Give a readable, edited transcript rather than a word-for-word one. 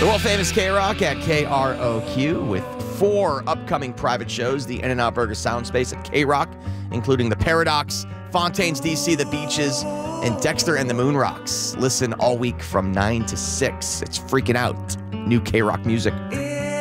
The world-famous K-Rock at KROQ with 4 upcoming private shows. The In-N-Out Burger Soundspace at K-Rock, including The Paradox, Fontaines DC, The Beaches, and Dexter and the Moon Rocks. Listen all week from 9 to 6. It's freaking out. New K-Rock music.